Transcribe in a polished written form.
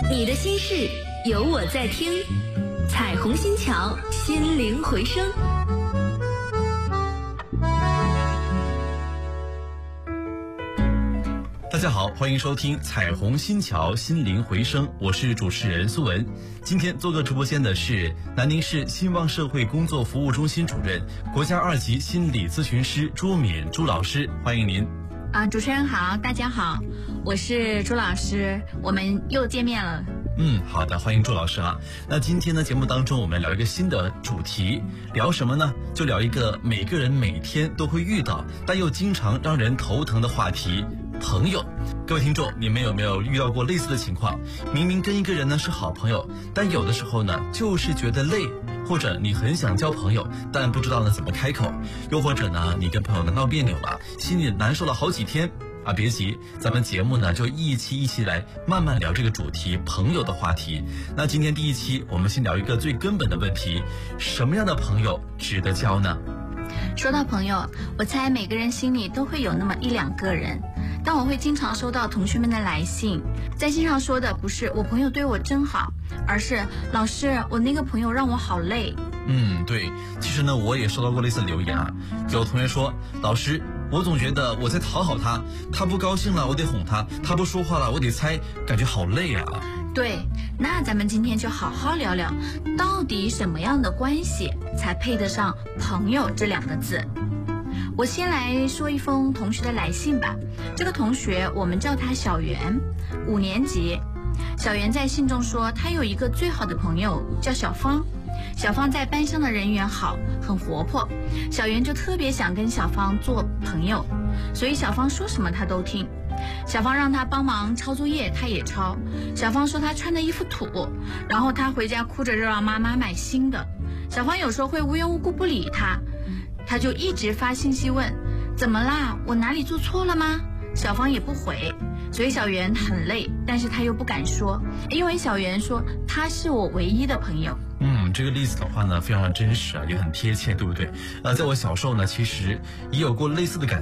你的心事有我在听，彩虹新桥，心灵回声。 大家好，欢迎收听彩虹新桥心灵回声，我是主持人苏文。今天做客直播间的是南宁市兴旺社会工作服务中心主任、国家2级心理咨询师朱敏朱老师，欢迎您。 主持人好，大家好，我是朱老师，我们又见面了。 好的，欢迎朱老师啊。那今天呢，节目当中我们聊一个新的主题，聊什么呢？就聊一个每个人每天都会遇到，但又经常让人头疼的话题。朋友，各位听众，你们有没有遇到过类似的情况？明明跟一个人呢是好朋友，但有的时候呢就是觉得累，或者你很想交朋友，但不知道呢怎么开口，又或者呢你跟朋友闹别扭了，心里难受了好几天啊。别急，咱们节目呢就一期来慢慢聊这个主题朋友的话题。那今天第一期，我们先聊一个最根本的问题：什么样的朋友值得交呢？ 说到朋友，我猜每个人心里都会有那么1-2个人。但我会经常收到同学们的来信，在信上说的不是我朋友对我真好，而是老师，我那个朋友让我好累。 对，其实呢我也收到过类似的留言啊。有同学说，老师，我总觉得我在讨好他，他不高兴了我得哄他，他不说话了我得猜，感觉好累啊。 对，那咱们今天就好好聊聊，到底什么样的关系才配得上朋友这2个字。我先来说一封同学的来信吧。这个同学我们叫他小袁，5年级。小袁在信中说，他有一个最好的朋友叫小芳。小芳在班上的人缘好，很活泼，小袁就特别想跟小芳做朋友，所以小芳说什么他都听。小芳让他帮忙抄作业，他也抄。小芳说他穿的衣服土，然后他回家哭着让妈妈买新的。小芳有时候会无缘无故不理他，他就一直发信息问，怎么啦？我哪里做错了吗？小芳也不回，所以小袁很累，但是他又不敢说，因为小袁说他是我唯一的朋友。 这个例子的话呢，非常的真实啊，也很贴切，对不对？在我小时候呢，其实也有过类似的感觉。